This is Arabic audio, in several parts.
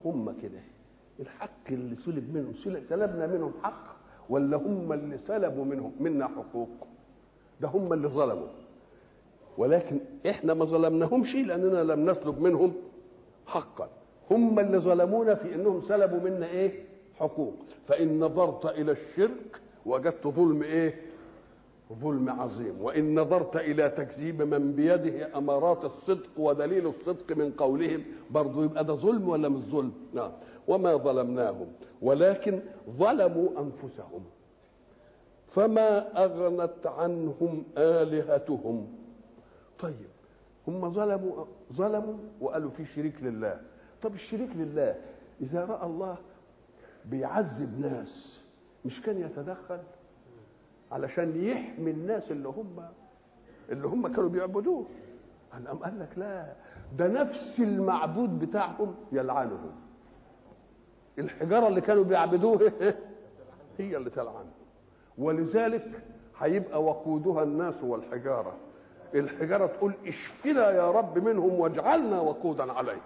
هم كده الحق اللي سلب منهم سلبنا منهم حق، ولا هم اللي سلبوا منا حقوق؟ ده هم اللي ظلموا، ولكن احنا ما ظلمناهمش لاننا لم نسلب منهم حقا. هم اللي ظلمونا في انهم سلبوا منا ايه؟ حقوق. فان نظرت الى الشرك وجدت ظلم ايه؟ ظلم عظيم. وان نظرت الى تكذيب من بيده امارات الصدق ودليل الصدق من قولهم برضه يبقى ده ظلم ولا مش ظلم؟ نعم. وما ظلمناهم ظلموا انفسهم فما اغنت عنهم الهتهم. طيب هم ظلموا وقالوا في شريك لله. طب الشريك لله اذا راى الله بيعذب ناس مش كان يتدخل علشان يحمي الناس اللي هم كانوا بيعبدوه؟ قال لك لا، ده نفس المعبود بتاعهم يلعنهم. الحجاره اللي كانوا بيعبدوه هي اللي تلعنهم، ولذلك هيبقى وقودها الناس والحجاره. الحجاره تقول اشفنا يا رب منهم واجعلنا وقودا عليهم،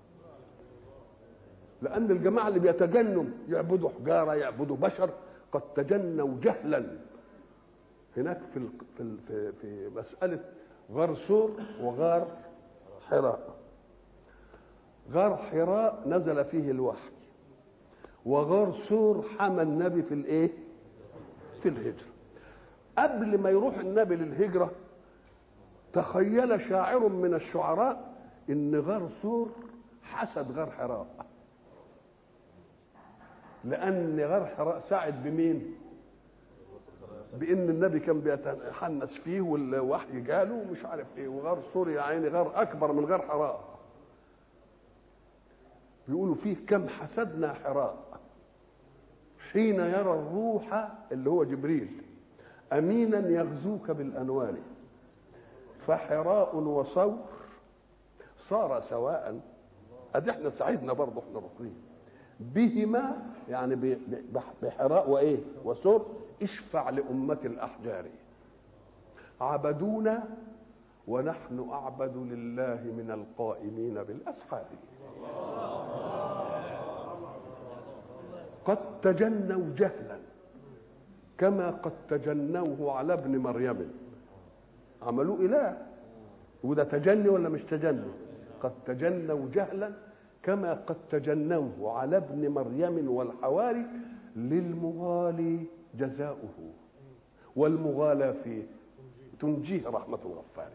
لان الجماعه اللي بيتجنوا يعبدوا حجاره يعبدوا بشر قد تجنوا جهلا. هناك في مساله غار سور وغار حراء. غار حراء نزل فيه الوحي، وغار سور حمى النبي في الايه؟ في الهجره. قبل ما يروح النبي للهجره تخيل شاعر من الشعراء ان غار سور حسد غار حراء، لان غار حراء ساعد بمين؟ بان النبي كان بيتحنس فيه والوحي جاله ومش عارف ايه. وغار سور يا عيني غار اكبر من غار حراء. بيقولوا فيه كم حسدنا حراء حين يرى الروح اللي هو جبريل امينا يغزوك بالانوار، فحراء وصور صار سواء. ادي احنا سعيدنا برضه احنا ركنين بهما، يعني بحراء وايه وسور. اشفع لأمة الأحجار عبدونا ونحن أعبد لله من القائمين بالأسحار. قد تجنوا جهلا كما قد تجنوه على ابن مريم. عملوه إله، وده تجني ولا مش تجني؟ قد تجنوا جهلا كما قد تجنوه على ابن مريم والحواري للمغالي جزاؤه والمغالى فيه تنجيه رحمة الغفار.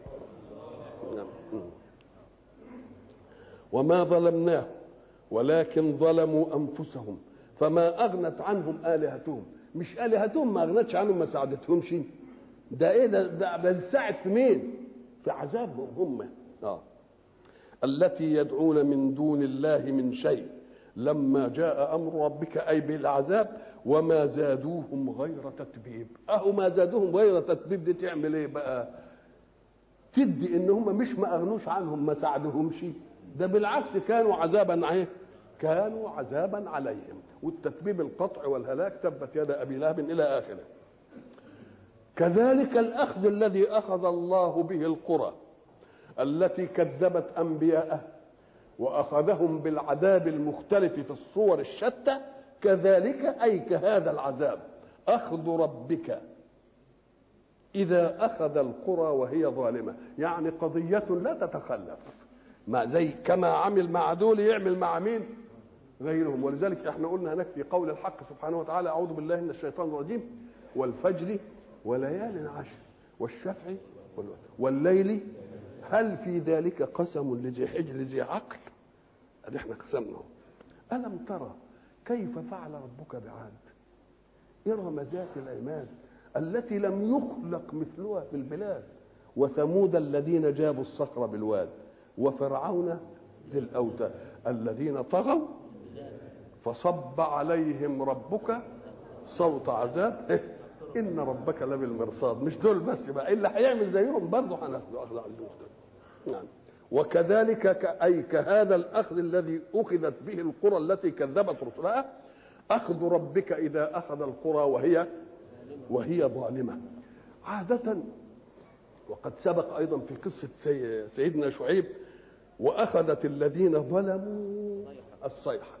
وما ظلمناه ولكن ظلموا أنفسهم فما أغنت عنهم آلهتهم. مش آلهتهم ما أغنتش عنهم، ما ساعدتهمش. ده إيه ده بنساعد في مين؟ في عذابهم هم. التي يدعون من دون الله من شيء لما جاء أمر ربك أي بالعذاب وما زادوهم غير تتبيب. أهو ما زادوهم غير تتبيب دي تعمل إيه بقى؟ تدي إن هم مش ما أغنوش عنهم ما ساعدوهمش، ده بالعكس كانوا عذابا عليه، كانوا عذابا عليهم. والتتبيب القطع والهلاك تبت يد أبي لهب إلى آخره. كذلك الأخذ الذي أخذ الله به القرى التي كذبت أنبياءه وأخذهم بالعذاب المختلف في الصور الشتى، كذلك أي كهذا العذاب أخذ ربك إذا أخذ القرى وهي ظالمة. يعني قضية لا تتخلف، ما زي كما عمل مع دول يعمل مع مين؟ غيرهم. ولذلك احنا قلنا هناك في قول الحق سبحانه وتعالى أعوذ بالله من الشيطان الرجيم والفجر وليال عشر والشفع والليل هل في ذلك قسم لذي حجر ذي عقل. ادي احنا قسمنا. ألم ترى كيف فعل ربك بعاد إرم ذات العماد التي لم يخلق مثلها في البلاد وثمود الذين جابوا الصخر بالواد وفرعون ذي الأوتاد الذين طغوا فصب عليهم ربك صوت عذاب إن ربك لبالمرصاد. مش دول بس بقى، اللي هيعمل زيهم برضه هناخده أخذ عزيز مختلف. وكذلك أي كهذا الأخذ الذي أخذت به القرى التي كذبت رسلها أخذ ربك إذا أخذ القرى وهي ظالمة عادة. وقد سبق أيضا في قصة سيدنا شعيب وأخذت الذين ظلموا الصيحة.